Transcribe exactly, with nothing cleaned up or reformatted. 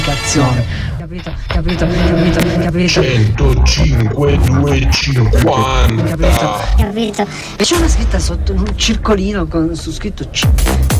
Capito, capito, capito, capito. centocinque duecentocinquanta. Capito, capito. E c'è una scritta sotto, un circolino con su scritto C.